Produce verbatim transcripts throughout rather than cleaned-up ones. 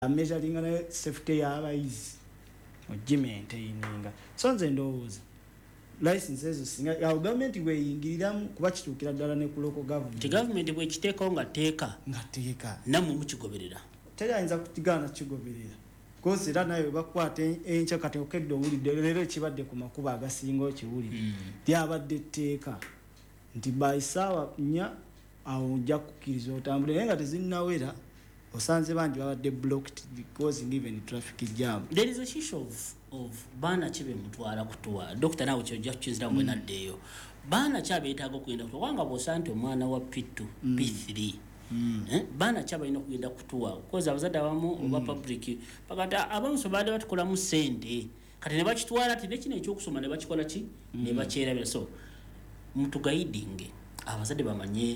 measuring na safety y'abayizi ogimaintaininga so nze ndowooza license ezo singa ya government bweyingiriramu kuba kituukira ddala ne ku local government government bwekiteekawo nga teeka nga teeka nammwe mukigoberera terayinza kukigaana kigoberera kozi era nayo bakwata enkya kati okedde owulidde leero ekibadde ku makubo agasinga okiwulire lyabadde etteeka nti baisaawa nnya awo ojja kukkiriza otambule naye nga tezinnawera osanze bangi babadde blocked causing even traffic jam. There is a issue of of bana chibe mutwala kutuwa doctor nawe kyojja kukinzira mwe naddeyo bana chabe itago kugenda kutuwa wanga bosante omwana wa P two mm. P three mm. eh? Bana chabe ino kugenda kutuwa koza abazadde abamu mm. oba public pakata abamu so bade batukola mu sente kati ne bakitwala ati nekino ekyokusoma ne bakikola ki mm. ne bakyerabira so mtu guiding abazadde bamanye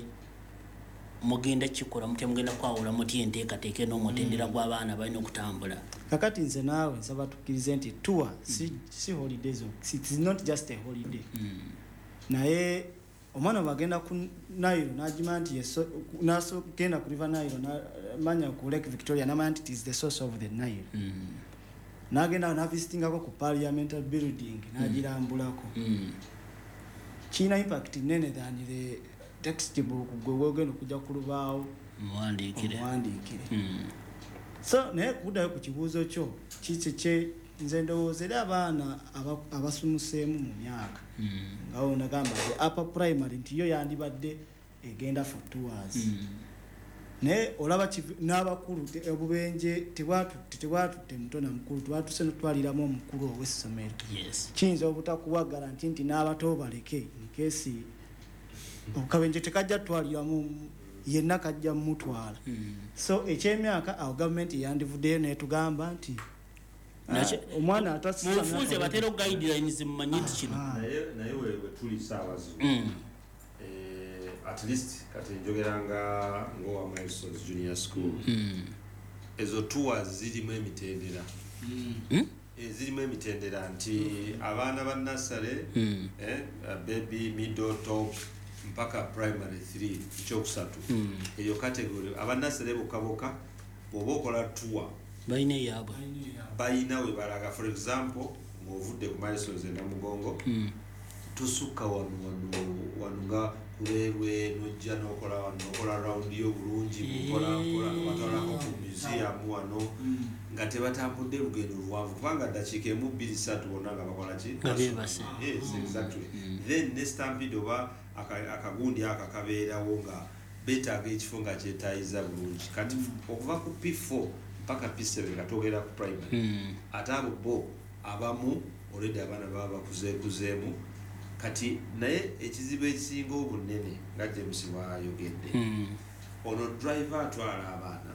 mugenda kikola mutya mugenda kwawula muti enteeka teeke n'omutendera gw'abaana balina okutambula kakati nze naawe nsaba tukkirize nti tour si, si holidays it is not just a holiday mm. naye omwana bagenda ku Nile n'agima nti naso genda ku River Nile namanya ku Lake Victoria namanya nti it is the source of the Nile mm. n'agenda na visitingako ku parliamentary building n'agirambulako mm. China impact nene than the textbook gwogeno kuja kulubaawo muwandikire muwandikire mm. So naye kudayo ku kibuuzo kyo kiki kye nze ndowoozera abaana abasumuseemu mu myaka mm. ngawo nagamba upper primary nti yo yandibadde egenda for tours mm. naye olaba n'abakulu obubenje tebwatu tebwatu temutona mukulu twatuse notwaliramu omukulu ow'essomero yes. Kiyinza obutakuwa garanti nti n'abato baleke in case okabenje tekajja twaliramu yenna kajja mutwala mm. So ekyemyaka awo government yandivuddeyo netugamba nti omwana atasisa mufunze batero guidelines mmanyiti kino naye naye we tuli sawa zino mm. eh at least kati njogeranga ngowa Milestones Junior School mm. ezo tours zirimu emitendera mm. mm? E, zirimu emitendera nti abaana ba nursery mm. eh baby middle top mpaka primary three ekyokusatu mm. eyo category abanasere bokaboka bobokola tour bayine yabo bayina we balaga for example ngovudde ku Milestones na Mugongo mm. tusuka wanu wanu wanunga kulerwe nojja nokola wano okola round yo bulungi mukola kola watala ko ku museum wano mm. ngate batambudde lugendo lwavu kubanga dakiika emu bbiri ssatu bonanga bakola ki yes exactly mm. Then next time doba akagundi akakabeerawo nga betaaga ekifo nga kyetaayiza bulungi kati mm. okuva ku P four mpaka P seven katogera ku primary mm. ate abo bo abamu already abaana baba bakuzeekuzeemu kati naye ekizibu ekisinga obunene nga James bwayogedde mm. ono driver atwala abaana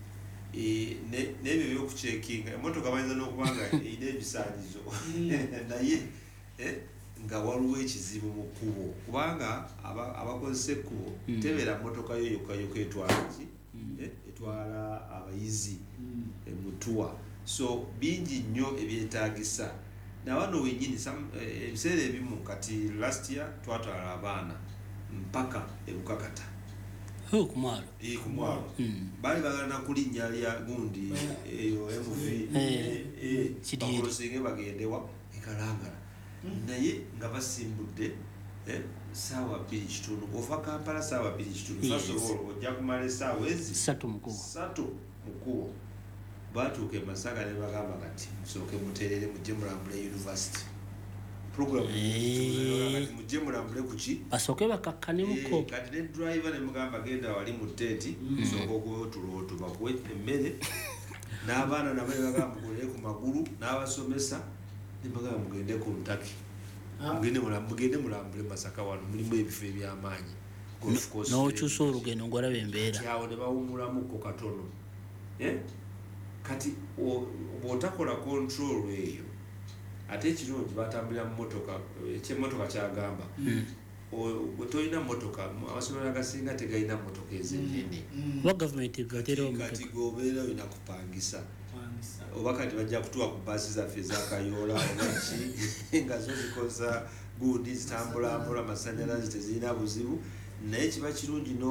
e, nebyo ne byokucekinga emotoka bayinza n'okubanga erina ebisaanyizo naye eh, nga waliwo ekizibu mu kkubo kubanga abakozesa ekkubo mm. tebera motoka yo yokka yokka etwala ki mm. eh, etwala abayizi mm. emutuwa so bingi nnyo ebyetaagisa na wano wenyini ebiseera ebimu kati last year twatwala abaana mpaka ebukakata ho kumwalo eh kumwalo mm. bali bagana kulinnya ya gundi eyo M V eh eh bakosinge bagendewa ekalangala mm. naye nga basimbudde eh sawa bbiri kitundu ova Kampala sawa bbiri kitundu yes. Faso ojja kumala sawa ezi satu mukubo satu mukubo batuke Masaka ne bagamba kati musoke muterere mu Jemulambule University program kati mu Jemulambule kuki basoke bakakkane muko kati ne driver ne mugamba genda wali mu teti musoko ko tuloto bakwe emmere n'abaana nabo bagamba kule ku maguru n'abasomesa ne bagamba mugende ku ntaki mugende mulambule mugende mulambule Masaka wano mulimu ebifo eby'amaanyi golf course no chuso olugendo ngwala bembeera kyawo ne bawumulamu ko katono eh kati obotakola control eyo ate ekirungi batambulira mu motoka ekyemotoka kyagamba mm. otoyina motoka amasomero agasinga tegayina motoka ezenene mm. wa government gatero kati gobeera ina kupangisa oba kati bajja kutuwa ku basi zaffe zakayola obaki nga zo zikoza gundi zitambula mpola amasanyalaze tezirina buzibu naye kiba kirungi no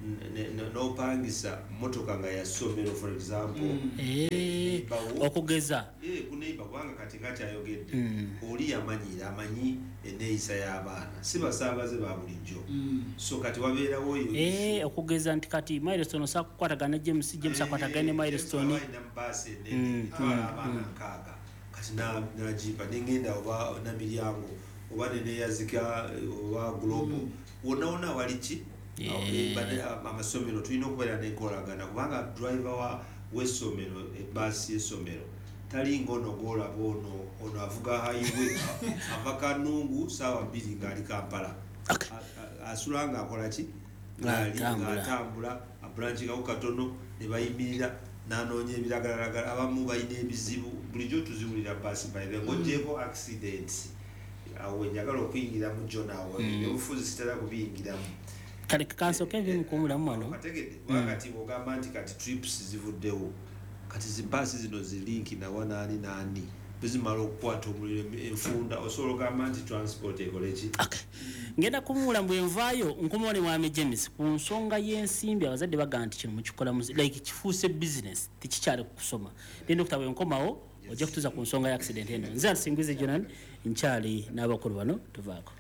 n'opangisa motoka nga yasomero for example eh okugeza eh kuneiba kubanga kati kati ayogedde oli yamanyira amanyi eneeyisa y'abaana si basaabaze ba bulijjo so kati wabeerawo oyo eh okugeza nti kati milestone sakukwatagana James James akwatagane milestone abaana nkaaga kati najipa nengenda oba namiryango oba neneyazika oba global wonaona waliki amasomero tulina okubeera nenkolagana kubanga driver wa w'essomero ebbaasi y'essomero tali ngono golaba ono ono avuga highway ava Kanungu saawa bbiri ng'ali Kampala asula ng'akola ki ng'atambula abranchingako katono ne bayimirira n'anoonya ebiragalalagala abamu balina ebizibu bulijjo tuziwulira bbaasi bayibe ng'oggyeko accidents awo njagala okuyingira mu jjo naawe ebufuzi sitera kubiyingiramu kale kansoke ebimu kumulamu wano kategedde wakati ogamba nti kati trips zivuddewo kati zibbaasi zino zilinki na wanaani naani bizimala okukwata omuliro enfunda osobola ogamba nti transport ekoleki ngenda kumula mbwe envaayo nkumone mwami James ku nsonga y'ensimbi abazadde baga nti kino mukikola like kifuuse business tikikyali kukusoma ndenda okutawe nkomawo ojja kutuza ku nsonga ya accident eno nze asingize jonan nkyali n'abakulu bano tuvaako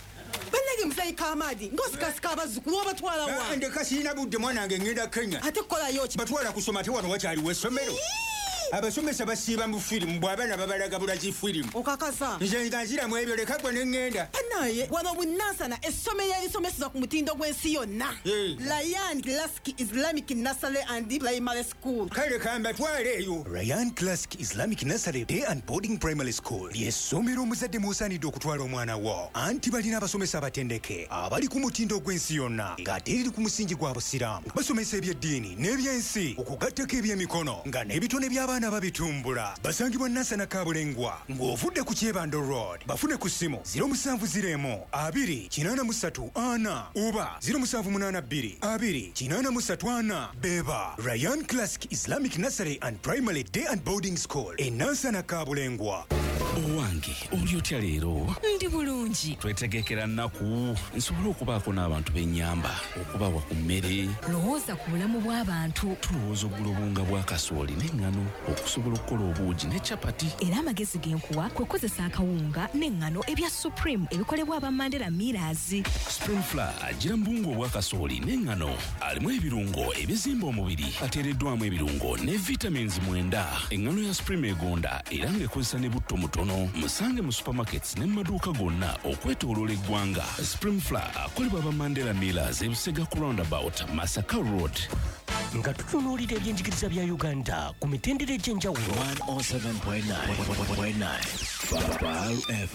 Mzai Kamadi ngosikasika abazukulu obatwala wa ndeka sina budde mwana wange ngenda Kenya ate kola yoki batwala kusoma ate wano wakyali w'essomero abasomesa basiiba mu firimu bw'abaana babalaga bulazi firimu okakasa nze nga nziramu ebyo leka gwe ne ŋŋenda naye wano bunansana essomero erisomeseza ku mutindo gw'ensi yonna Ryan Classic Islamic Nursery and Primary School kale kambatwale eyo Ryan Classic Islamic Nursery Day and Boarding Primary School ly'essomero omuzadde mw'osaanidde okutwala omwana wo anti balina abasomesa abatendeke abali ku mutindo gw'ensi yonna ng'ate eriri ku musingi gwa busiraamu basomesa ebyeddiini n'ebyensi okugattako ebyemikono nga n'ebitone by'abaana babitumbula basangibwa Nansana Kabulengwa ng'ovudde ku Kyebando Road bafune ku ssimu zero seven zero one two eight three ana oba zero seven eight two two eight three ana beba Ryan Classic Islamic Nursery and Primary Day and Boarding School e Nansana Kabulengwa. Owange oli otya leero? Ndi bulungi. Twetegekera nnaku nsobola okubaako n'abantu b'ennyamba okubawa ku mmere. Lowooza ku bulamu bw'abantu. Tulowooza oggula obunga bwa kasooli n'eŋŋano okusobola okukola obuugi ne capati. Era amagezi genkuwa kwe kukozesa akawunga n'eŋŋano ebya Supreme ebikolebwa aba Mandela Millers. Supreme Flour agira mbungu obwa kasooli n'eŋŋano alimu ebirungo ebizimba omubiri ateereddwamu ebirungo ne vitamins mwenda. Eŋŋano ya Supreme egonda era ng'ekozesa ne butto mutono musange mu supermarkets ne maduuka gonna okwetooloola eggwanga. Supreme Flour akolebwa aba Mandela Millers e Busega ku roundabout Masaka Road. Nga tutunuulira ebyenjigiriza bya Uganda ku mitendera egy'enjawulo one oh seven point nine Baru F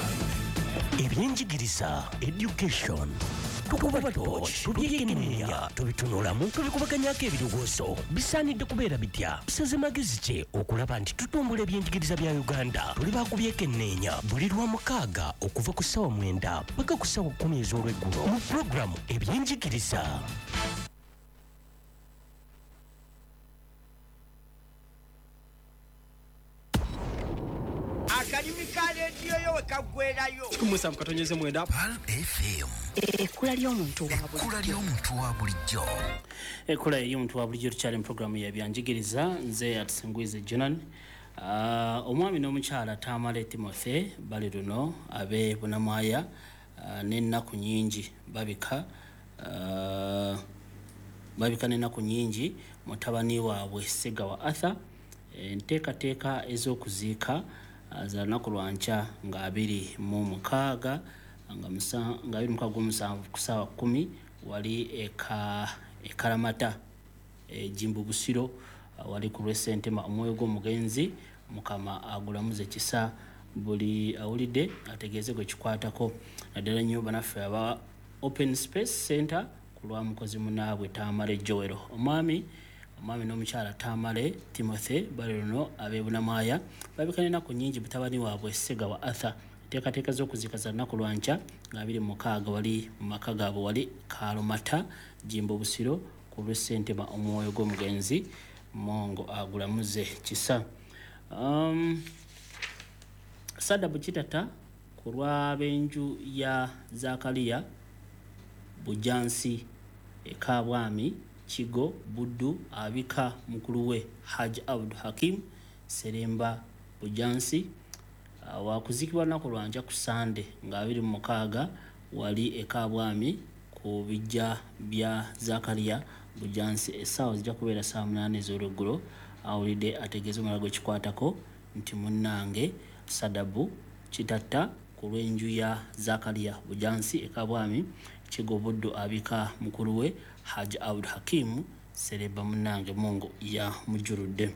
M ebyenjigiriza education tukuba torch tubyekenneenya tubitunulamu tubikubaganyako ebirowoozo bisaanidde kubeera bitya bisaze magezi ki okulaba nti tutumbula ebyenjigiriza bya Uganda tuli baakubyekenneenya buli lwa mukaaga okuva ku ssaawa mwenda paka ku ssaawa kkumi ez'olweggulo mu pulogulamu ebyenjigiriza. Akadimi ka rediyo yo wekagwerayo kikumusa mukatonyeze mwenda Baru F M ekkula ly'omuntu ekkula ly'omuntu wa bulijjo ekkula y'omuntu wa bulijjo tukyali mu programu y'ebyenjigiriza nze atusinguize Jonan uh, omwami n'omukyala Tamale Timothy bali luno abe Bunamaya uh, n'ennaku nnyingi babika uh, babika n'ennaku nnyingi mutabani waabwe Sega wa Arthur enteekateeka ez'okuziika za lunaku lwankya nga abiri mu mukaaga nga nga abiri mukaaga omusanvu ku ssaawa kkumi wali eka ekalamata ejimbu busiro wali ku lw'essentema omwoyo gw'omugenzi mukama agulamuze kisa buli awulidde ategeeze gwe kikwatako naddala nnyo banaffe aba Open Space Center ku lwa mukozi munaabwe Tamale Joero omwami omwami n'omukyala Tamale Timothy bali luno ab'e Bunamaya babikana ennaku nnyingi mutabani waabwe Sega wa Arthur enteekateeka z'okuziika za nnaku lwankya nga abiri mu mukaaga wali mu maka gaabwe wali Kalomata Jimbo Busiro ku lw'essentema omwoyo gw'omugenzi Mongo agulamuze kisa. um, Sada Bukitata ku lw'ab'enju ya Zakaliya Bujansi Ekabwami Kigo Buddu abika mukulu we Haj Abdul Hakim Seremba Bujansi uh, wakuzikibwa naku lwanja ku Sande nga abiri mu mukaaga wali ekabwami ku bijja bya Zakaria Bujansi essaawa zijja kubeera saa munane ez'olweggulo awulidde ategeeza omulago kikwatako nti munnange Sadabu Kitatta ku lw'enju ya Zakaria Bujansi ekabwami Kigo Buddu abika mukulu we Haj Abdul Hakim Sereba munnange Mungu ya mujurudde.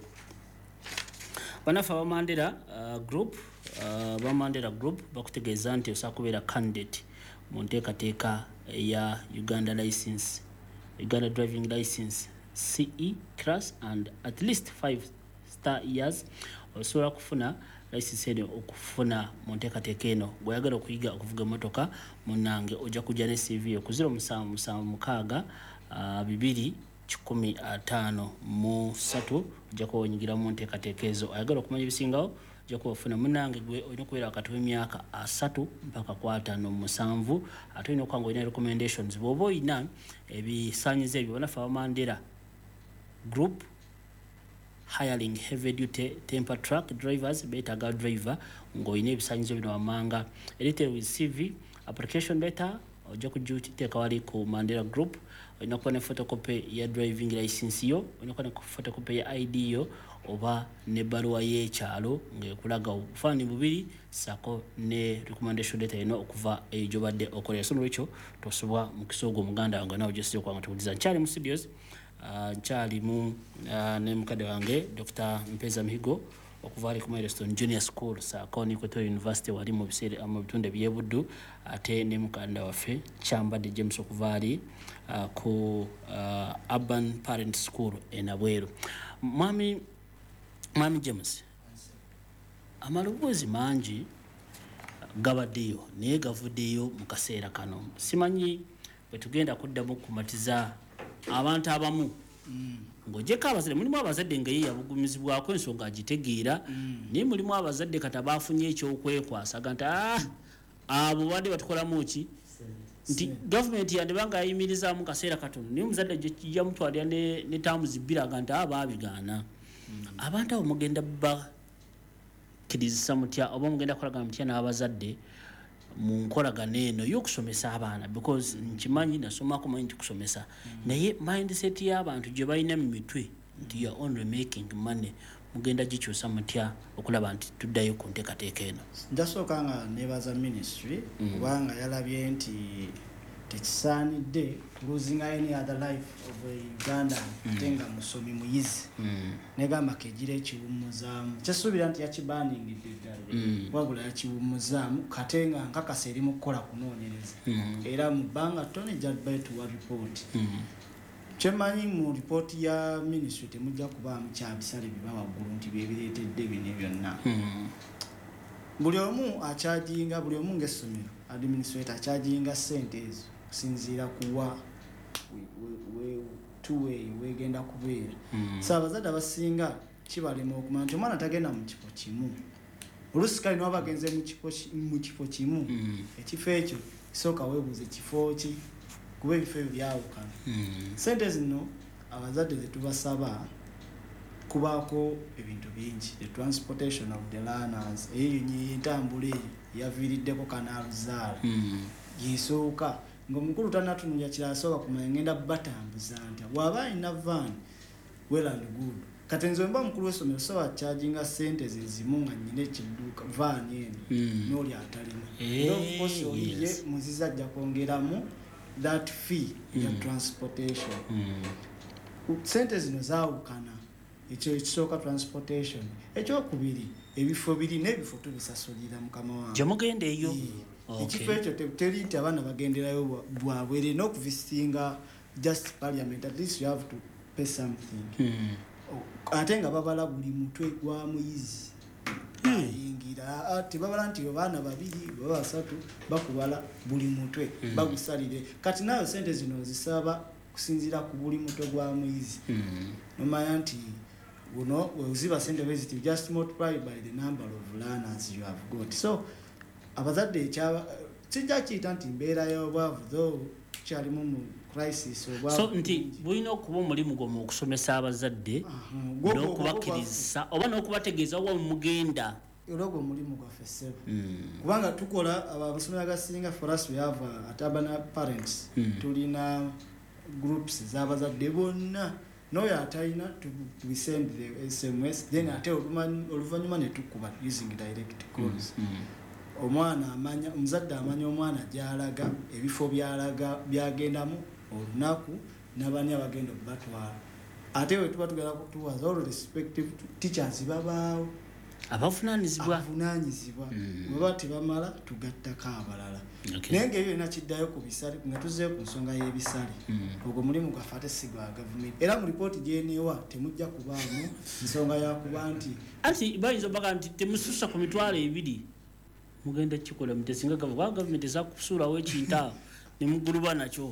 Banafa ba Mandela uh, group uh, ba Mandela group bakutegeeza nti osa kubeera candidate mu nteekateeka ya Uganda license Uganda driving license C E class and at least five star years osobola kufuna license eno okufuna mu nteekateeka eno bw'oyagala okuyiga okuvuga emmotoka munnange ojja kujja ne C V ku zero musanvu musanvu mukaaga bibiri kikumi ataano mu ssatu ojja kuba onyingira mu nteekateeka ezo. Ayagala okumanya ebisingawo ojja kuba ofuna munnange gwe olina okubeera wakati w'emyaka asatu mpaka ku ataano mu musanvu ate olina okuba nga olina recommendations bw'oba olina ebisaanyizo ebyo banafa ba Mandela group hiring heavy duty temper truck drivers beetaaga driver ng'olina ebisaanyizo bino wammanga edited with C V application letter ojja kujjuteeka wali ku Mandela group olina kuba ne photocopy ya driving license yo olina kuba ne photocopy ya I D yo oba ne baluwa y'ekyalo ng'ekulaga obufaananyi bubiri sako ne recommendation letter eno okuva eyo gy'obadde okolera. So n'olwekyo tosobwa mu kisoogo omuganda wange nawe gy'osibye okwanga tuwuliza. Nkyali mu studios uh, nkyali mu uh, ne mukadde wange Doctor Mpeza Mihigo okuva ali ku Milestone Junior School sako ni Equatorial University wali mu biseera mu bitunde by'ebuddu ate ne mukanda waffe Kyambadde James okuva ali uh, ku uh, Urban Parent School enabweru. Mwami Mwami James amaloboozi mangi gabaddeyo naye gavuddeyo mu kaseera kano simanyi bwe tugenda kuddamu kumatiza abantu abamu mm. ng'ogyeko abazadde mulimu abazadde nga ye yabugumizibwako ensonga agitegeera mm. naye mulimu abazadde kata baafunye ekyokwekwasa nti ah, abo badde batukolamu ki nti gavumenti yandibanga yayimirizaamu kaseera katono naye omuzadde gyamutwalira ne, ne taamu zibbiraga nti aba abigaana mm. abantu abo mugenda bakkirizisa mutya oba mugenda kukolagana mutya n'abazadde mu nkolagana eno y'okusomesa abaana because nkimanyi nasoma kumanyi nti kusomesa mm. naye mindset y'abantu gye balina mu mitwe nti you are only making money mugenda gikyusa mutya okulaba nti tuddayo ku nteekateeka eno. Ndasooka nga neebaza ministry kubanga mm. yalabye nti tekisaanidde losing any other life of a Uganda ate nga musomi muyizi mm. negamba kegira ekiwummuzaamu kyasuubira nti yakibaaningidde ddala mm. wabula yakiwummuzaamu kate nga nkakasa eri mu kukola kunoonyereza mm. era mu bbanga ttone ejja tuwa ripooti mm. kyemanyi mu ripooti ya ministry temujja kubaamu kyabisale biba waggulu nti byebireetedde bino byonna mm. buli omu akyajinga buli omu ng'essomero administrator akyajinga ssente ezo kusinziira kuwa tuwe wegenda kubeera mm. so abazadde abasinga kibalema okumanya nti omwana tagenda mu kifo kimu oluusi kale niwaba agenze mu kifo kimu mm. ekifo ekyo kisooka weebuuza ekifo ki kuba ebifo ebyo byawukana mm. sente zino abazadde zetubasaba kubaako ebintu bingi the transportation of the learners eyo nyentambula eyo yaviiriddeko kanaaluzaala mm. yesooka ng'omukulu tannatunulya kirala asooka kumanya ngenda batambuza nti bw'aba alina van well and good kati nze mba mukulu w'essomero soba charginga sente ze zimu nga nnyina ekidduuka van eno mm. n'oli atalina era ofukosi oliye muzizi ajja kwongeramu that fee mm. ya transportation mm. sente zino zaawukana ekyo ekisooka transportation ekyokubiri ebifo biri n'ebifo tubisasulira mukama wange gyemugenda eyo ekifo ekyo teri nti abaana bagenderayo bwabwere n'okuvisitinga just parliament at least you have to pay something mm. ate nga babala buli mutwe gwa muyizi ayingira tebabala nti abaana babiri baba basatu bakubala buli mutwe mm. bagusalire kati nayo sente zino zisaba kusinzira ku buli mutwe gwa muyizi mm. nomanya nti uno weziba sente visit just multiply by the number of learners you have got so abazadde ekya kijja kiyita nti mbeera y'obwavu though tukyalimu mu crisis obwa so nti bulina okuba omulimu gwomu okusomesa abazadde n'okubakkiriza oba n'okubategeeza wa mugenda olwo omulimu gwaffe ssebo kubanga tukola amasomero agasinga for us we have at urban parents tulina groups z'abazadde bonna n'oyo atalina we send the S M S then ate oluvannyuma ne tukuba using direct calls omwana amanya omuzadde amanya omwana gy'alaga ebifo by'alaga byagendamu olunaku n'abani abagenda batwala ate we tuba tugenda kutuwaza all respective teachers babaawo abavunaanyizibwa abavunaanyizibwa baba tebamala tugattako abalala naye ng'ebyo erina kiddayo ku bisale nga tuzeeyo ku nsonga y'ebisale ogwo mulimu gwaffe ate si gwa gavumenti era mu lipooti gyeneewa temujja kubaamu nsonga yakuba nti anti bayinza obaga nti temususa ku mitwalo ebiri mugenda kikola mutesinga gavumenti ezakusuulawo ekinta nemuguluba nakyo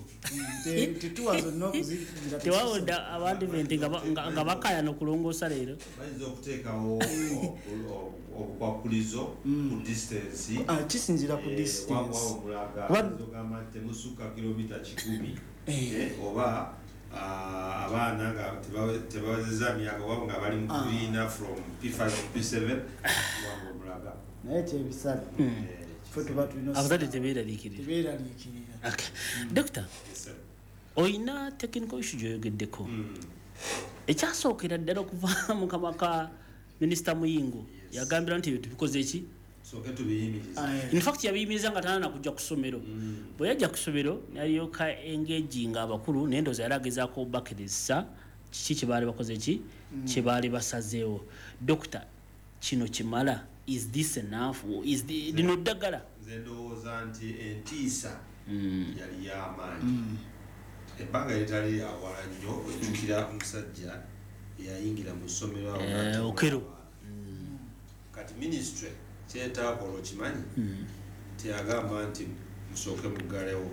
tewawodda abadiventi nga bakayana okulongoosa leero bayinza okuteekawo obukwakulizo ku distance kisinzira ku distanceogamba nti temusukka kilomita kikumi oba abaana nga tebawezeza myaka wabo nga bali mu kubiina from P five to P seven wabwe omulaga naye kyebisale abazadde tebeeraliikirira dokita oyina technical issue gyoyogeddeko ekyasookera ddala okuva mu kamwa ka minisita Muyingo yagambira nti ebyo tubikoze eki infact yabiyimiriza nga tanana kujja ku ssomero bwe yajja ku ssomero yalyoka engaginga abakulu naye ndowooza yali agezaako obakkiriza kiki kye baali bakoze ki kye baali basazeewo dokita kino kimala is this enough is the lino ddagala nze ndowooza nti entiisa yali y'amaanyi ebbanga litali lyawala nnyo ojjukira omusajja yayingira mu ssomero awo okero kati ministry kyetaakola okimanyi teyagamba nti musooke muggalewo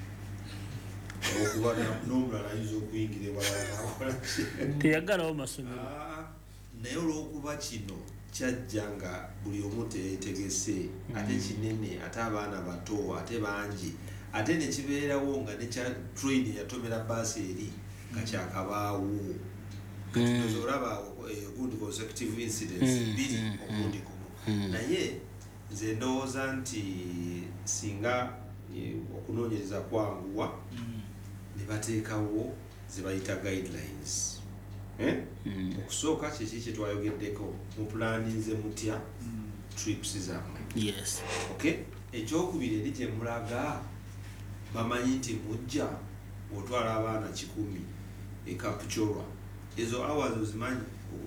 okuba n'omulala ayinza okuyingira ewalala teyagalawo masomero naye olw'okuba kino kyajja nga buli omu teyetegese ate kinene ate abaana bato ate bangi ate nekibeerawo nga nekya train yatomera baasi eri nga kyakabaawo kati olaba good consecutive incidents biri omundi gumu naye nze ndowooza nti singa okunoonyereza kwanguwa ne bateekawo ze bayita guidelines okusooka kyeki kye twayogeddeko mupulaninze mutya trips zammwe ekyokubiri eri gyemulaga bamanyi nti mujja otwala abaana kikumi ekapucyorwa ezo hours ozimanyi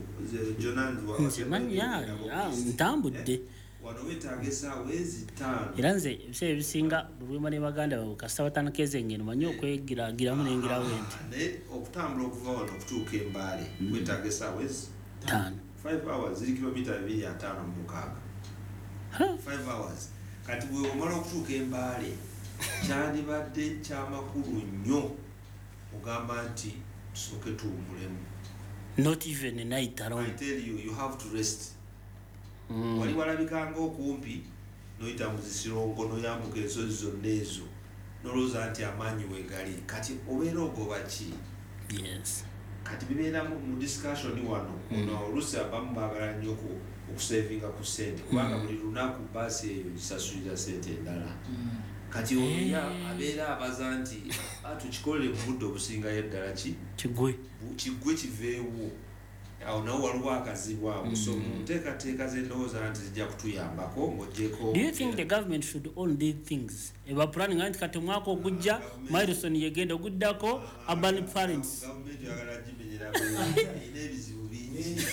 ntambudde wano wetaaga esaawa ezitaano era nze ebiseera ebisinga bwema ne baganda bawe kasita batandikeza engendo manyi okwegiragiramu nengirawo enti naye okutambula okuva wano okutuuka embaale wetaaga esaawa taano five hours ziri kilomita bibiri ataano mu mukaaga five hours kati bwe omala okutuuka embaale kyandibadde kyamakulu nnyo ogamba nti tusooke tuwumulemu not even a night alone. I tell you, you have to rest. Mm. Wali walabikanga okumpi noyita muzisirongo noyambuka ensozi zonna ezo nolowooza nti amaanyi wegali kati obeera ogoba ki yes kati bibeera mu discussion wano ono oluusi abamu baagala nnyo okusevinga ku ssente kubanga buli lunaku baasi eyo gisasulira ssente endala kati oya abeera abaza nti atukikolere mu budde obusingayo eddala ki kigwe kigwe kiveewo awo nawo waliwo akazibwawo so mu nteekateeka z'endowooza nti zijja kutuyambako ng'ogyeko. Do you think the government should own these things? Eba planning anti kati omwaka ogujja milestone yegenda oguddako urban parents. Gavumenti yagala gimenyera n'ebizibu bingi.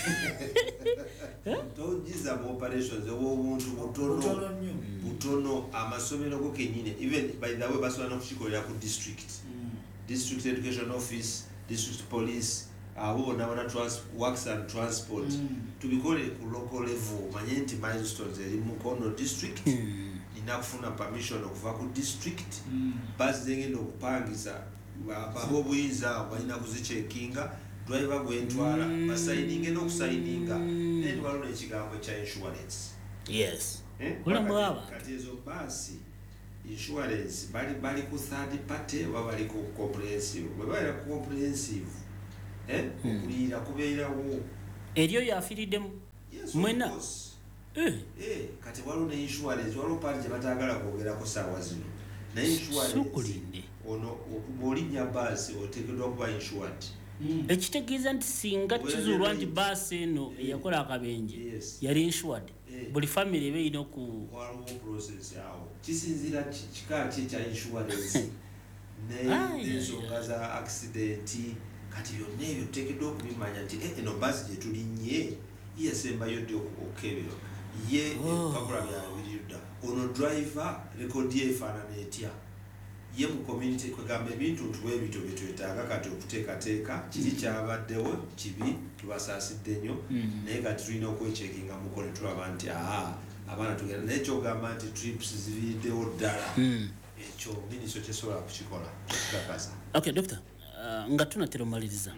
Togiza mu operations obuntu butono butono amasomero go kenyine even by the way basobola n'okukikolera ku district district education office district police abo bona bona works and transport tubikole ku local level manye nti milestones eri mu Kono district inakufuna permission okuva ku district basi zengenda okupangisa babo buyinza balina kuzichekinga driver gwentwala basayininge n'okusayininga then waliwo n'ekigambo kya insurance yes ula mwaba kati ezo basi insurance bali bali ku third party oba bali ku comprehensive bwe bali ku comprehensive eh okulira kubeerawo eryo yafiiriddemu mwena eh eh kati waliwo ne insurance waliwo pali gye batagala kwogerako saawa zino na insurance ono okubolinnya baasi oteekeddwa okuba insured ekitegeeza nti singa kizuulwa nti baasi eno eyakola akabenje yali insured buli family ebe erina ku waliwo process yawo kisinziira kika ki ekya insurance n'ensonga za accident kati byonna ebyo tuteekeddwa okubimanya nti eno baasi gye tulinnye yesembayo ddi okukebera ye ebipapula byawe biridda ono driver rekodi ye efaanana etya ye mu community kwegamba ebintu ntuwe ebito bye twetaaga kati okuteekateeka kiri kyabaddewo kibi tubasaasidde nnyo naye kati tulina okwecekinga muko ne tulaba nti aha abaana tugenda naye kyogamba nti trips ziviriddewo ddala ekyo minisitule tesobola kukikola tukakasa. Okay doctor, nga tunatera omaliriza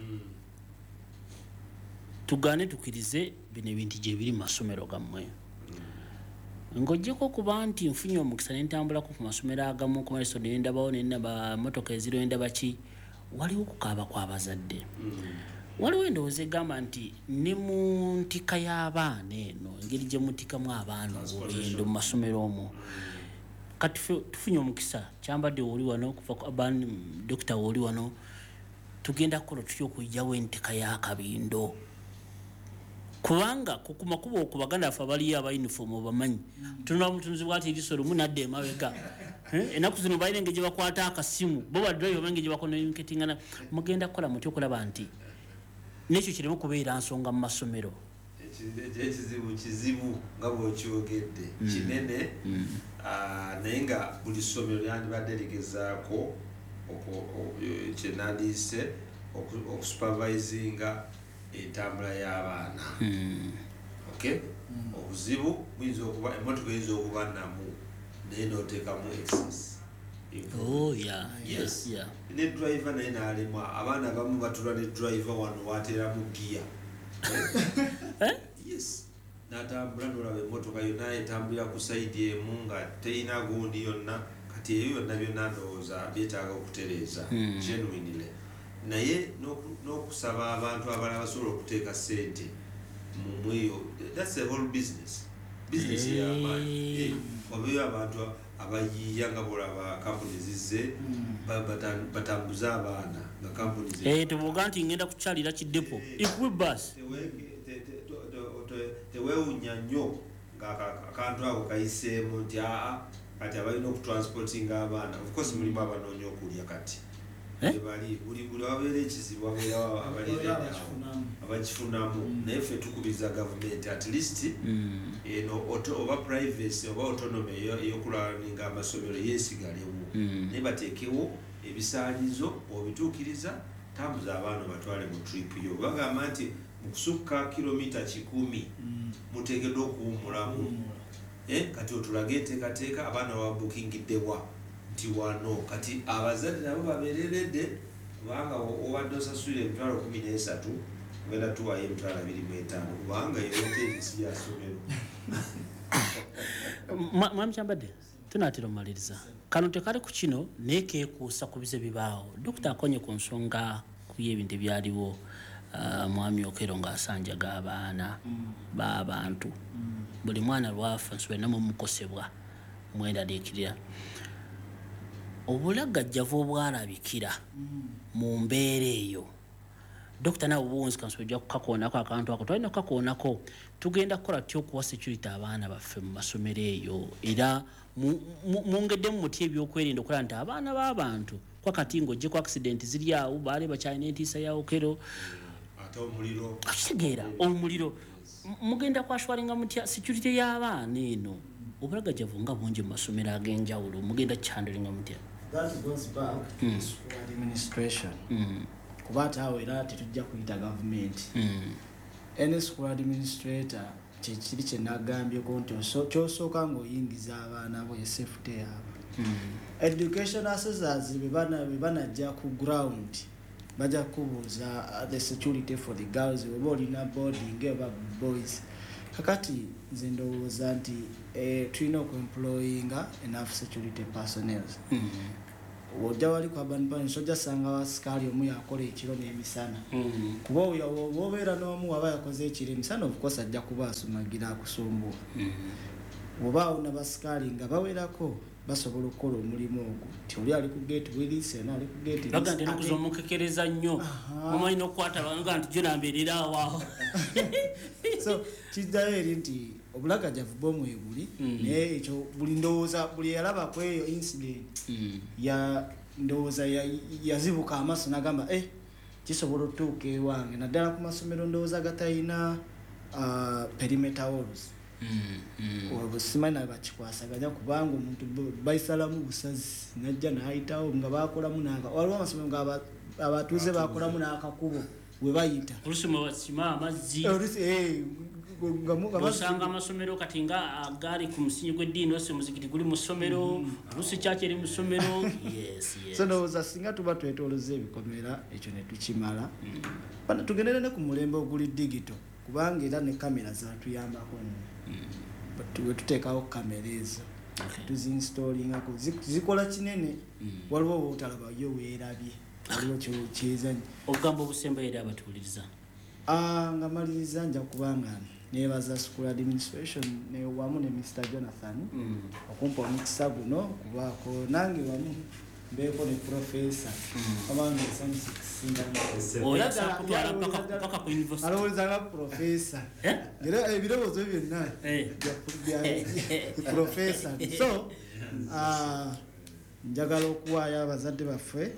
tugaane tukirize bino ebintu gye biri mu masomero gammwe ng'oggyeko okuba nti nfunye omukisa n'entambulako ku masomero agamu ku maliso ne ndabawo ne ndaba motoka eziro ne ndaba ki waliwo okukaaba kw'abazadde waliwo endowooza egamba nti ne mu ntika y'abaana eno engeri gye mutikamu abaana olugendo mu masomero omwo kati tufunye omukisa kyambadde oli wano kuva dokita oli wano tugenda kukola tutya okuyigyawo entika y'akabindo kubanga ku makubo okubaganda afe abaliyo aba uniform obamanyi tulina omutunzi bwati erisoro munadde emabega ennaku zino balina engeri gye bakwata akasimu bo badrive engeri gye bakonomiketingana mugenda kukola mutya okulaba nti nekyo kiremu kubeera nsonga mu masomero ekizibu kizibu nga bw'okyogedde kinene naye nga buli ssomero lyandibadde ligezaako kyenandiise okusupervisinga entambula y'abaana okay obuzibu buyinza okuba emmotoka eyinza okuba namu naye n'oteekamu excess oh yeah yes yeah ne driver naye n'alemwa abaana abamu batula ne driver wano wateeramu giya yes n'atambula n'olaba emmotoka yonna etambulira ku sayidi emu nga terina gundi yonna kati eyo yonna byonna ndowooza byetaaga okutereeza genuinely naye n'okusaba abantu abalala basobola okuteeka ssente mu mweyo that's a whole business business y'amaanyi wabeeyo abantu abayiiya nga bolaba kampuni zizze batambuze abaana nga kampuni tuvuga nti ngenda kukyalira kidepo equibus teweewunya nnyo ngaakantu ako kayiseemu nti aa kati abalina okutransportinga abaana of course mulimu abanoonya okulya kati bali buli buli wabeera ekizibu wabeerawo abakifunamu naye ffe tukubiriza gavumenti at least eno oba privacy oba autonomy ey'okulaninga amasomero yeesigalemu naye bateekewo ebisaalizo obituukiriza tambuza abaana batwale mu trip yo bagamba nti mu kusukka kilomita kikumi muteekeddwa okuwumulamu kati otulage enteekateeka abaana babukingiddewa nti wano kati abazadde nabo babeereredde kubanga obadde osasula emitwalo kumi n'esatu ogenda tuwayo emitwalo abiri mu etaano kubanga yoteeri si yasomero. Mwami Kyambadde tunaatera omaliriza kano tekali ku kino naye keekuusa ku bize bibaawo dokita akonye ku nsonga ku y'ebintu ebyaliwo mwami Okero ng'asanjaga abaana b'abantu buli mwana lwafa nsobera namumukosebwa mwendaliikirira obulagajjavu obwalabikira mu mbeera eyo dokita nawe buwunzi kanso ojja kukakoonako akantu ako twalina kukakoonako tugenda kukola tutya okuwa security abaana baffe mu masomero eyo era mwongeddemu muti ebyokwerinda okulaba nti abaana b'abantu kwakati ng'oggyeko accident ziri awo baali bakyalina entiisa ya Okero ate omuliro akitegeera omuliro mugenda kwashwalinga mutya security y'abaana eno obulagajjavu nga bungi mu masomero ag'enjawulo mugenda kyandulinga mutya. That goes back to mm. school administration. Mm. Kubata awo era tetujja kuyita government. Mm. Any school administrator kyekiri kye nagambyeko nti kyosooka ng'oyingiza abaana bo safety yaabwe. Mm. Education assessors be banajja ku ground bajja kubuuza the security for the girls oba olina boarding eba boys kakati nze ndowooza nti eh, tulina okuemployinga enough security personnel. Ojja wali kwa banban soja sanga wasikaali omu yakola ekiro n'emisana. Kuba obeera n'omu waba yakoze ekiro emisana of course ajja kuba asumagira akusumbuwa. Oba una basikaali nga bawerako basobola okukola omulimu ogwo. Ti oli ali ku gate willis ena ali ku gate. Baga ndi okuzomukekereza nnyo. Omanyi n'okukwata banga nti gyo nambeerera awo. So kiddayo eri nti obulagajavu bw'omwebuli naye ekyo buli ndowooza buli yalaba ku eyo incident ya ndowooza yazibuka amaaso n'agamba eh kisobola otuuka ewange naddala ku masomero ndowooza agatayina perimeter walls. Obo simanyi nabe bakikwasaganya kubanga omuntu bayisalamu busazi najja n'ayitawo nga bakolamu n'aka waliwo amasomero nga abatuuze bakolamu n'akakubo we bayita olusoma basima amazzi osanga amasomero kati nga agaali ku musingi gw'eddiini ose muzikiti guli mu ssomero olusi kyaki eri mu ssomero. Yes, yes. So ndowooza singa tuba twetooloza ebikomera ekyo ne tukimala bana tugendere ne ku mulembe oguli digito kubanga era ne kamera zatuyambako nnyo we tuteekawo kamera ezo tuziinstallingako zikola kinene waliwo bootalaba yo weerabye waliwo kyezanyi ogamba obusemba eri abatuuliriza nga maliriza nja kubanga nebaza school administration ne wamu ne Mister Jonathan okumpa omukisa guno kubaako nange wamu mbeeko ne professor abanga esanyi sikisinga oyasa kutwala mpaka ku university alowooza nga professor era ebirowoozo byonna professor. So njagala okuwaayo abazadde baffe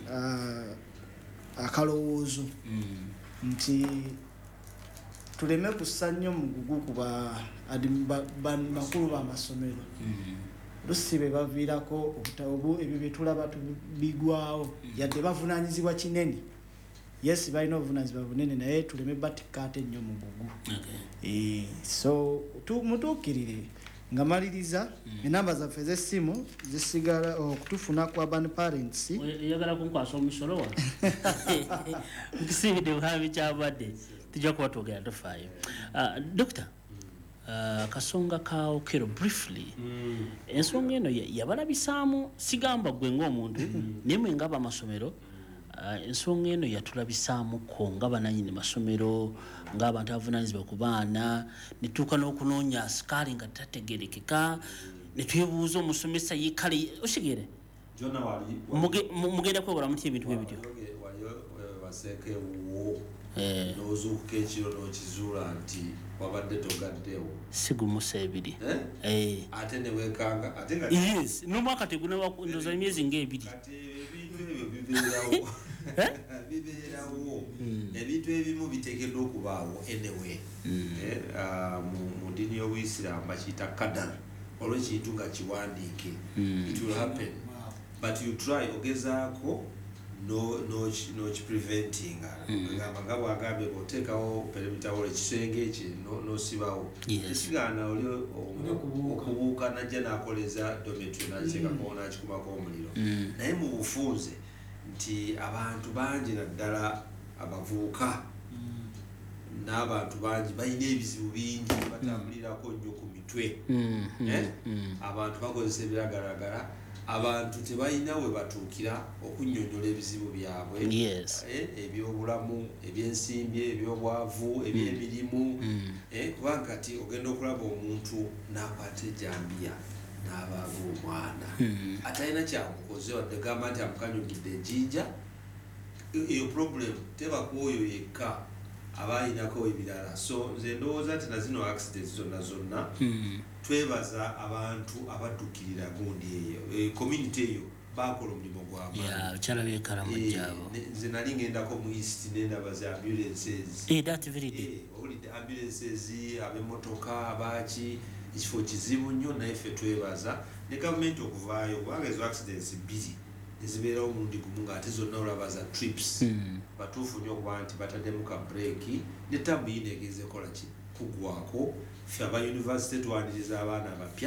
akalowoozo nti tuleme kussa nnyo mugugu ku bakulu b'amasomero lusi be baviirako obutabu ebyo bye tulaba bigwawo yadde bavunaanyizibwa kinene. Yes, balina obuvunaanyizibwa bunene naye tuleme batikkaate nnyo mugugu. So mutuukirire nga maliriza enamba zaffe ez'essimu zisigala okutufuna ku urban parents. Oyagala kunkwasa omusolo wa nkisiibidde buhambi kyabadde tujja kuba twogera tofaayo. Doctor Uh, kasonga ka okero briefly mm. ensonga eno yabalabisaamu sigamba gwe ng'omuntu mm. nemwe ngaba amasomero uh, ensonga eno yatulabisaamu ko nga bananyini masomero ng'abantu abavunaanyizibwa ku baana netuuka n'okunoonya sikaali nga tategerekeka netwebuuza omusomesa yekale osigere mugenda kwewala mutya ebintu bwe bityo n'ozuukuka ekiro n'okizuula nti wabadde togaddewo sigumusa ebiri ate newekanga yes n'omwaka tegunandoza emyezi ng'ebiri bibeerawo ebintu ebimu biteekeddwa okubaawo enewe mu ddiini y'obuyisiraamu bakiyita kadar olw'ekintu nga kiwandiike it will happen but you try ogezaako no no no preventing ngamba nga bwagambye oteekawo perimeter wall ekisenge ekyo no sibawo ekigaana oli okubuuka najja n'akoleza dormitory n'akiteeka koona akikumako omuliro naye mu bufunze nti abantu bangi naddala abavubuka n'abantu bangi balina ebizibu bingi batambulirako nnyo ku mitwe abantu bakozesa ebiragalagala abantu tebalina we batuukira okunnyonnyola ebizibu byabwe ebyobulamu ebyensimbi ebyobwavu ebyemirimu kubanga kati ogenda okulaba omuntu n'akwata ejambiya n'abaava omwana atalina kyamukoze wadde gamba nti amukanyugidde ejjinja eyo problem teba kwoyo yekka aba ayinako ebirala. So nze ndowooza nti nazino accidents zonna zonna twebaza abantu abaddukirira gundi eyo community eyo bakola omulimu gwabwe nze nali ngendako mu east nendabaza ambulances ambulances ab'emmotoka abaki ekifo kizibu nnyo naye ffe twebaza ne gavumenti okuvaayo kubanga ezo accidents bbiri ezibeerawo omulundi gumu ng'ate zonna olaba za trips batuufu nnyo okuba nti bataddemu ka breaki ne tabu yino egeze kola ki kugwako ffe aba university twaniriza abaana abapya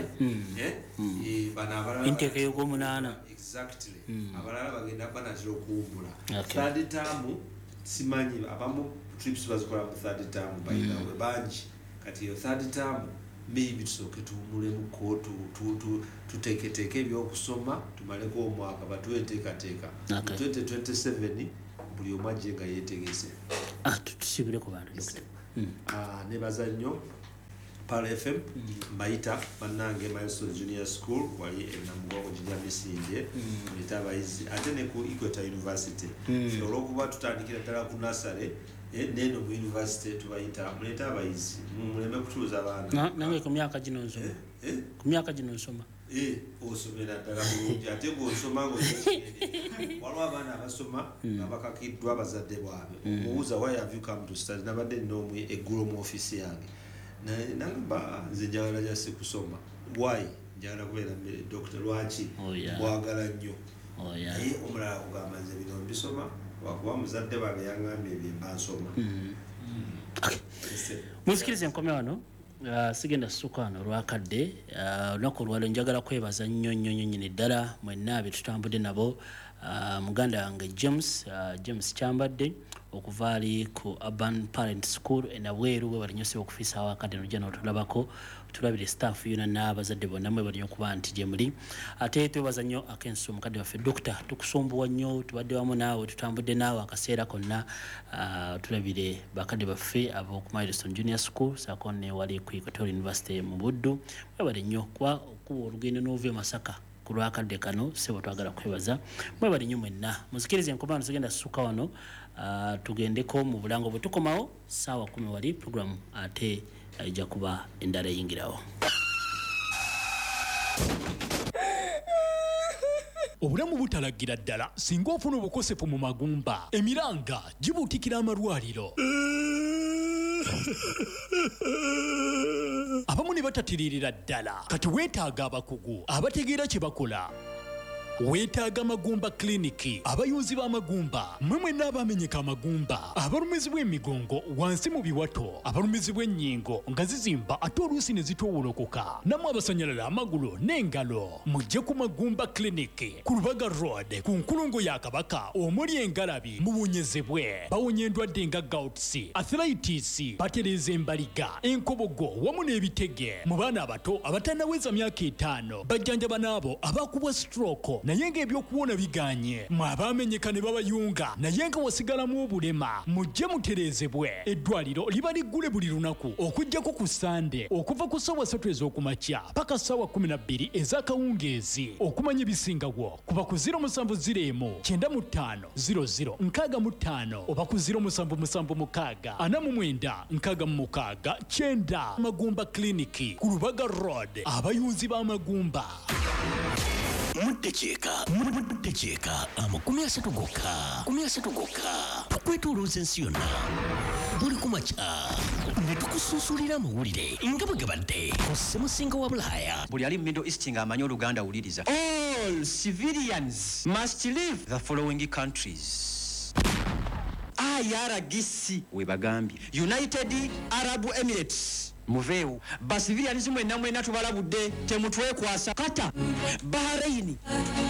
inteeka ey'ogwomunaana exactly abalala bagenda banatera okuwummula third term simanyi abamu trips bazikola mu third term bayinawe bangi kati yo third term maybe tusooke tuwumulemu tuteeketeeke ebyokusoma tumaleko omwaka batweteekateeka twenty twenty-seven buli omu ajje nga yeetegese tusibire ku bantu nebaza nnyo Pal F M Maita bannange Milestone Junior School wali enamugongo junior misinje muleta abayizi ate ne ku Equator University olwokuba tutandikira ddala ku nursery neno mu university tubayita muleta abayizi muleme kutuuza abaana nange ku myaka gino nsoma ku myaka gino nsoma eh osomera ddala bulungi ate ng'osoma ng'okigende waliwo abaana abasoma abakakiddwa abazadde bwabwe obuuza why have you come to study nabadde nnoomu eggulo mu ofisi yange nagamba nze njagala jasi kusoma why njagala kubeera doctor lwaki bwagala nnyo naye omulala kugamba nze bino mbisoma wakuba muzadde babe yaŋŋambye ebyo mba nsoma musikirize nkome wano sigenda suka wano olwakadde olunaku olwalo njagala kwebaza nnyo nnyo nnyo nyini ddala mwenna be tutambudde nabo muganda wange James James Kyambadde okuva ali ku Urban Parent School enabweru we balinyose okufiisa awakadde nojja n'otulabako tulabire staff yona n'abazadde bonna mwe bali okuba nti gye muli ate twebaza nnyo akenso mukadde waffe dokita tukusumbuwa nnyo tubadde wamu naawe tutambudde naawe akaseera konna tulabire bakadde baffe ab'oku Milestone Junior School saako ne wali ku Equatorial University mu Buddu mwe bali nnyo kuba okuba olugendo n'ovuye Masaka ku lwakadde kano sebo twagala kwebaza mwe bali nnyo mwenna muzikirize enkomano sigenda suka wano tugendeko mu bulango bwe tukomawo saawa kumi wali program ate ejja kuba endala eyingirawo obulamu butalagira ddala singa ofuna obukosefu mu magumba emiranga gibuutikira amalwaliro abamu ne batatiririra ddala kati weetaaga abakugu abategeera kye bakola weetaaga Magumba Kliniki abayunzi b'amagumba mwe mwenna abamenyeka amagumba abalumizibwa emigongo wansi mu biwato abalumizibwa ennyingo nga zizimba ate oluusi ne zitoowolokoka namwe abasanyalala amagulu n'engalo mujje ku Magumba Kliniki ku Lubaga Road ku nkulungo ya Kabaka omuli engalabi mubonyezebwe bawonya endwadde nga gouts arthritis batereeza embaliga enkobogo wamu n'ebitege mu baana abato abatannaweza myaka etaano bajjanjaba n'abo abakubwa stroke naye ng'ebyokuwona biganye mwe abamenyeka ne babayunga naye nga wasigalamu obulema mujje mutereezebwe eddwaliro liba liggule buli lunaku okuggyako ku Sande okuva ku ssaawa ssatu ez'okumakya paka ssaawa kumi na bbiri ez'akawungeezi okumanya ebisingawo kuba ku ziro musanvu ziro emu kyenda mu ttaano ziro ziro nkaaga mu ttaano oba ku ziro musanvu musanvu mukaaga ana mu mwenda nkaaga mu mukaaga kyenda Magumba Kliniki ku Lubaga Road abayunzi b'amagumba mutekyeka mutekyeka amakumi asatu gokka kumi asatu gokka tukwetolooza ensi yonna buli kumakya ne tukusunsulira amawulire nga bwe gabadde ku ssemusinga wa Bulaaya buli ali mu Middle East ng'amanyi Oluganda awuliriza all civilians must leave the following countries I R G C we bagambye United Arab Emirates muveewo basivilians mwenna mwenna tubalabudde temutwekwasa Qatar Bahrain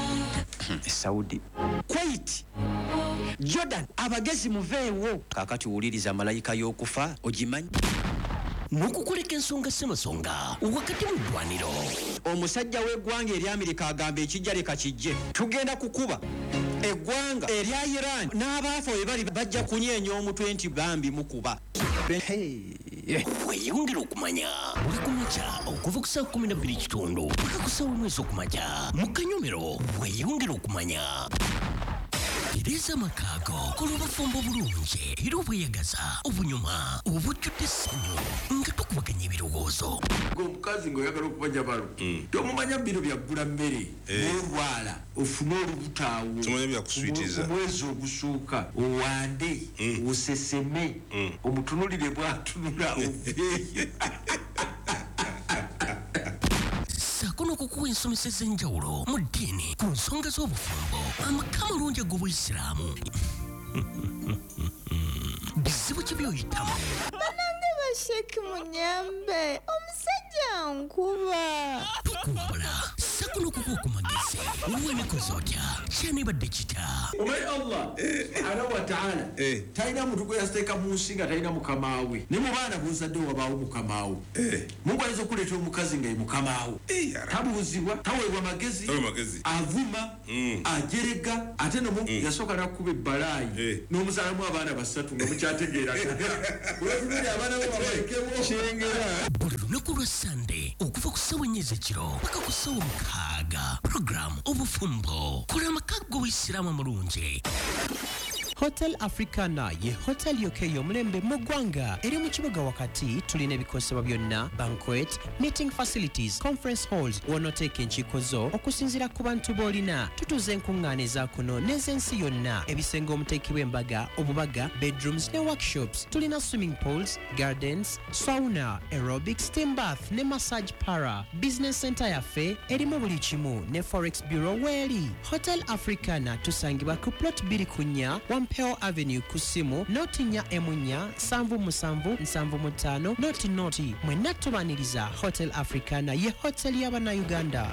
Saudi Kuwait Jordan abagezi muveewo kakati wuliriza malayika y'okufa ogimanyi n'okukoleka ensonga ssemasonga wakati mu ddwaniro omusajja w'eggwanga eri Amerika agamba ekijja leka kijje tugenda kukuba eggwanga erya Iran n'abaafa we bali bajja kunyeenya omutwe nti bambi mukuba weyongera okumanya buli kumakya okuva ku ssaawa kumi na bbiri kitundu paka ku ssaawa emu ez'okumakya mu Kanyomero weyongera okumanya tereeza amakaago kola obufumbo bulungi era obweyagaza obunyuma obujjudde essanyu nga tukubaganya ebirowoozo omukazi ng'oyagala okubanja balo tomumanya bino byaggula mmere n'olwala ofune olubutaawo omwezi ogusooka owande oseseme omutunulire bwatunula oveeyo saako n'okukuwa ensomesa ez'enjawulo mu ddiini ku nsonga z'obufumbo amaka amalungi ag'Obuyisiraamu bizibu ki by'oyitamu banange basheki munyambe omusajja nkuba tukumbula saako kuno kuko magese uwene kozotya chani ba digital omanyi allah subhanahu wa ta'ala talina muntu gwe yasteeka mu nsi nga talina mukamaawe ne mu baana buzadde wabaawo mukamaawo mungu ayinza okuleeta omukazi nga ye mukamaawo tabuuzibwa taweebwa magezi avuma ajerega ate no mungu yasooka n'akuba ebbalaayi n'omuzaalamu abaana basatu nga mukyategeeraga olwatubiri abaana bo babalekebwo kyengera buli lunaku lwa sande okuva ku ssawa ennya ez'ekiro paka ku ssawa mukaaga programu obufumbo kola amakago w'isiraamu mulungi. Hotel Africana ye hotel yokeyo mulembe mu ggwanga eri mu kibuga wakati tulina ebikosebwa byonna banquet meeting facilities conference halls wonoteeka enkiiko zo okusinziira ku bantu b'olina tutuuza enkuŋŋaana eza kuno n'ez'ensi yonna ebisenge omuteekibwa embaga obubaga bedrooms ne workshops tulina swimming pools gardens sauna aerobic steam bath ne massage para business center yaffe erimu buli kimu ne forex bureau weeri. Hotel Africana tusangibwa ku plot bbiri ku nnya Peo Avenue kusimu noti nya emunya sanvu musanvu nsanvu mutano noti noti mwenna tubaniriza Hotel Africana ye hotel y'abana Uganda.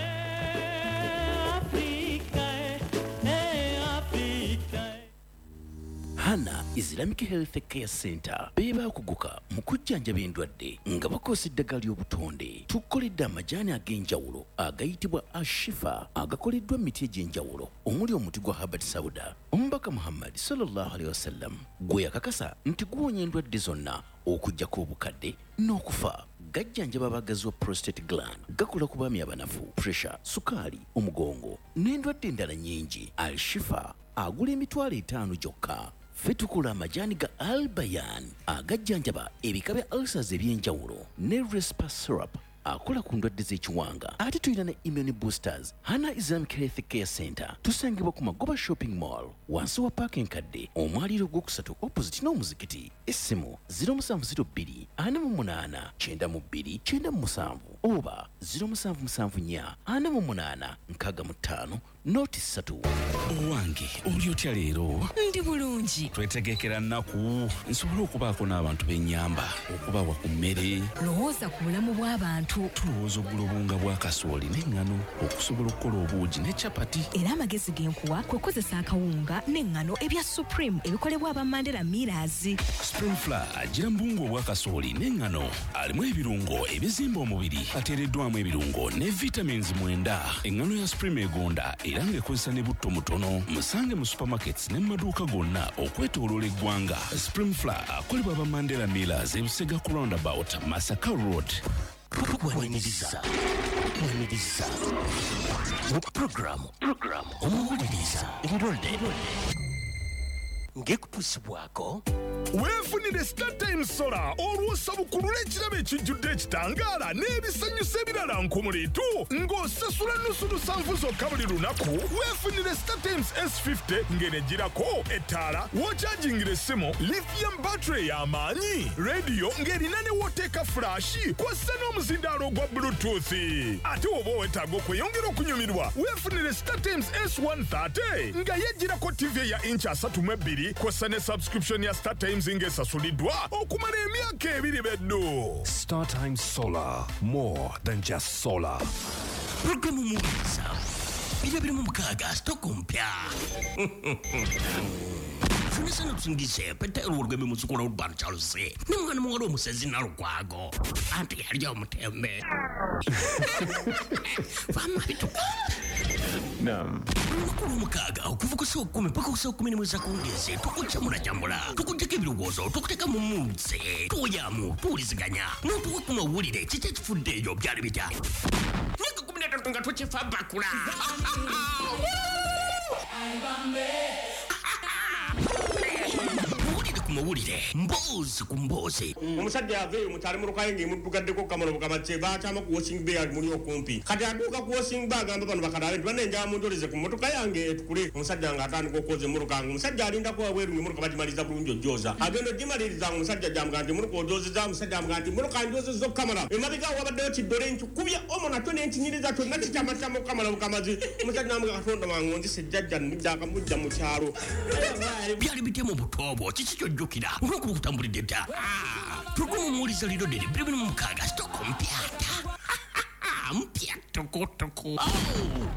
Hana Islamic Health Care Center beba kuguka mu kujjanjaba endwadde nga bakozesa eddagala ly'obutonde. Tukoledde amajaani ag'enjawulo agayitibwa Ashifa agakoleddwa mu miti egy'enjawulo omuli omuti gwa Habat Sauda. Omubaka Muhammad sallallahu alaihi wasallam gwe yakakasa nti guwonya endwadde zonna okuggyako obukadde n'okufa. Gajjanjaba abagazi wa prostate gland, gakola ku baami abanafu, pressure, sukaali, omugongo n'endwadde endala nnyingi. Al-Shifa agula emitwalo etaano gyokka. Ffe tukola amajaani ga Al-Bayan agajjanjaba ebika bya ulcers eby'enjawulo ne Respa syrup akola ku ndwadde z'ekiwanga. Ate tulina ne immune boosters. Hana Islamic Health Care Center tusangibwa ku Magoba Shopping Mall wansi wa paaka enkadde omwaliro ogwokusatu opposite n'omuzikiti. Essimu zero seven zero two ana mu munaana kyenda mu bbiri kyenda mu musanvu oba zero seven seven nnya ana mu munaana nkaaga mu ttaano noti ssatu. Owange oli otya leero? Ndi bulungi. Twetegekera nnaku nsobole okubaako n'abantu b'ennyamba okubawa ku mmere. Lowooza ku bulamu bw'abantu. Tulowooza ogula obunga bwa kasooli n'eŋŋano okusobola okukola obuugi ne capati. Era amagezi g'enkuwa kwe kozesa akawunga n'eŋŋano ebya Supreme ebikolebwa aba Mandela Millers. Spring Flour agira mbungu obwa kasooli n'eŋŋano alimu ebirungo ebizimba omubiri ateereddwamu ebirungo ne vitamins mwenda. Eŋŋano ya Supreme egonda era ng'ekozesa ne butto mutono. Musange mu supermarkets ne mu maduuka gonna okwetooloola eggwanga. Spring Flour akolebwa aba Mandela Millers e Busega ku roundabout Masaka Road. Waniriza waniriza programu programu omuwuliriza ebirolde ngekutusibwako weefunire StarTimes Solar olw'osabukulu lw'ekirabo ekijjudde ekitangaala n'ebisanyusa ebirala nkumuliitu ng'osasula nnusu lusanvu zokka buli lunaku. Weefunire StarTimes S fifty ng'enegirako ettaala w'okyajingira essimu lithium battery y'amaanyi rediyo ng'erina ne wooteeka fulashi kw'ossa n'omuzindaalo ogwa bluetooth. Ate oba owetaaga okweyongera okunyumirwa weefunire StarTimes S one thirty nga yegirako tivi ya inchi asatu mu ebbiri kw'ossa ne subscription ya StarTimes ng'esasuliddwa okumala emyaka ebiri beddu. StarTimes Solar, more than just solar. Programu muwuliriza bira biri mu mukaaga stock mpya. Funisa na tusingise pete olwogeme musukola urban Charles. Ni mwana mwalo musezi na lukwago. Anti yali omutembe. Vama bituko. Naam. Mukuru mukaga okuvuga so kumi paka so kumi nimweza kuongeze tukuchamula jamula tukuteka ebirogozo tukuteka mu munsi tuyamu tuliziganya no tukuma wulire kiche kifudde yo byali bijja nika kumi na tatu nga tukifa bakula mawulire mbozi ku mbozi omusajja aveeyo mutali mu lukayi ng'emuddugaddeko kamalo bukamatse bakyama ku washing bay ali muli okumpi kati atuuka ku washing bay agamba bano bakalabe nti banenjala mundoleze ku mmotoka yange etukule omusajja ng'atandika okwoza emmotoka nga omusajja alindako wabweru ng'emmotoka bagimaliza bulungi ojooza agenda ogimaliriza nga omusajja jamuga nti emmotoka ojoozeza omusajja amuga nti emmotoka njoozezza okukamala emabega awo wabaddeyo kiddole nkikubya omo natyo n'enkinyiriza kyonna kikyamakyama okukamala bukamazi omusajja amuga katonda wange onzisa ejjajja nniddaka mujja mu kyalo byali bitemu butobo kiki kyojjukira olwokuba okutambulidde dda programu omuwuliza liro ddiri bbiri mu mukaaga stoko mpyata mpya tukutuku. Oh.